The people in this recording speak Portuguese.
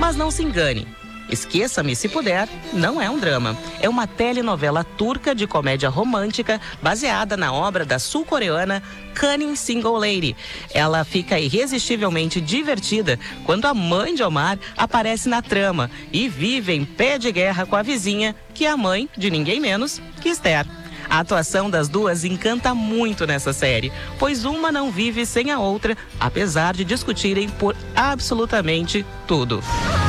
Mas não se engane. Esqueça-me se puder, não é um drama. É uma telenovela turca de comédia romântica baseada na obra da sul-coreana Cunning Single Lady. Ela fica irresistivelmente divertida quando a mãe de Omar aparece na trama e vive em pé de guerra com a vizinha, que é a mãe de ninguém menos que Esther. A atuação das duas encanta muito nessa série, pois uma não vive sem a outra, apesar de discutirem por absolutamente tudo.